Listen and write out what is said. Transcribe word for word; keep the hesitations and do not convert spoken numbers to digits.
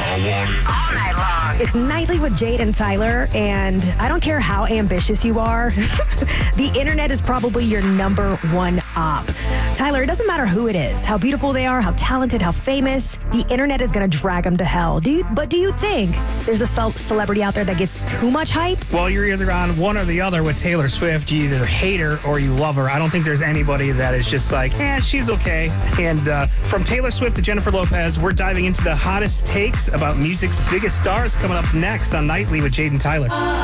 All night long. It's Nightly with Jade and Tyler, and I don't care how ambitious you are, the internet is probably your number one op. Tyler, it doesn't matter who it is, how beautiful they are, how talented, how famous, the internet is going to drag them to hell. Do you, but do you think there's a ce- celebrity out there that gets too much hype? Well, you're either on one or the other with Taylor Swift. You either hate her or you love her. I don't think there's anybody that is just like, eh, she's okay. And uh, from Taylor Swift to Jennifer Lopez, we're diving into the hottest takes about music's biggest stars coming up next on Nightly with Jade and Tyler.